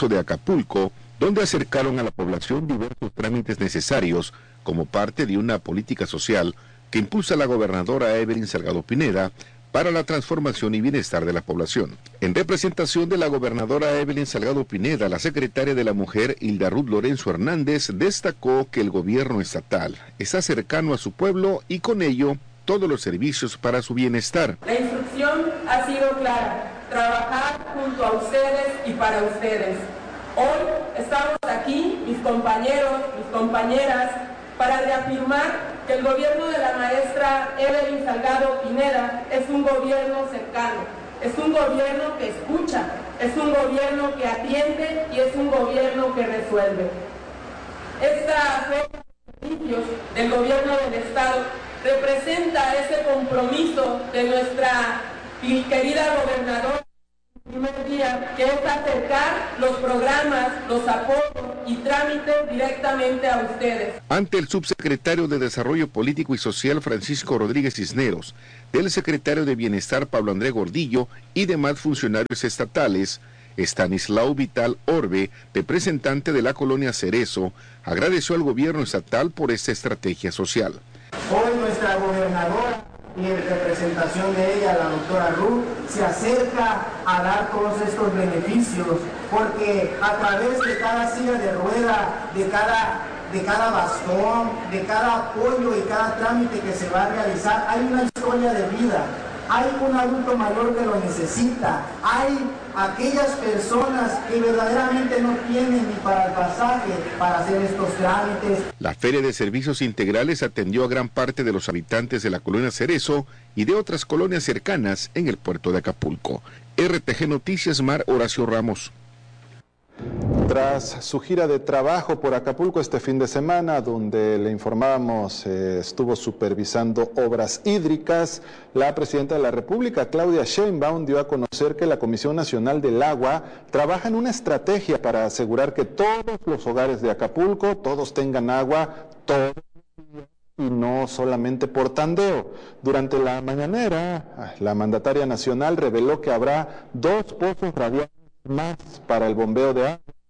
Cerezo de Acapulco, donde acercaron a la población diversos trámites necesarios como parte de una política social que impulsa la gobernadora Evelyn Salgado Pineda para la transformación y bienestar de la población. En representación de la gobernadora Evelyn Salgado Pineda, la secretaria de la Mujer, Hilda Ruth Lorenzo Hernández, destacó que el gobierno estatal está cercano a su pueblo y con ello todos los servicios para su bienestar. La instrucción ha sido clara: trabajar junto a ustedes y para ustedes. Hoy estamos aquí, mis compañeros, mis compañeras, para reafirmar que el gobierno de la maestra Evelyn Salgado Pineda es un gobierno cercano, es un gobierno que escucha, es un gobierno que atiende y es un gobierno que resuelve. Esta forma de servicios del gobierno del Estado representa ese compromiso de nuestra querida gobernadora primer día, que es acercar los programas, los apoyos y trámites directamente a ustedes. Ante el subsecretario de Desarrollo Político y Social Francisco Rodríguez Cisneros, del secretario de Bienestar Pablo André Gordillo y demás funcionarios estatales, Estanislao Vital Orbe, representante de la colonia Cerezo, agradeció al gobierno estatal por esta estrategia social. Hoy nuestra gobernadora, y en representación de ella, la doctora Ruth, se acerca a dar todos estos beneficios, porque a través de cada silla de rueda, de cada bastón, de cada apoyo y cada trámite que se va a realizar, hay una historia de vida. Hay un adulto mayor que lo necesita, hay aquellas personas que verdaderamente no tienen ni para el pasaje para hacer estos trámites. La Feria de Servicios Integrales atendió a gran parte de los habitantes de la colonia Cerezo y de otras colonias cercanas en el puerto de Acapulco. RTG Noticias, Mar Horacio Ramos. Tras su gira de trabajo por Acapulco este fin de semana, donde le informábamos estuvo supervisando obras hídricas, la presidenta de la República, Claudia Sheinbaum, dio a conocer que la Comisión Nacional del Agua trabaja en una estrategia para asegurar que todos los hogares de Acapulco, todos tengan agua, todos, y no solamente por tandeo. Durante la mañanera, la mandataria nacional reveló que habrá 2 pozos radiales más para el bombeo de agua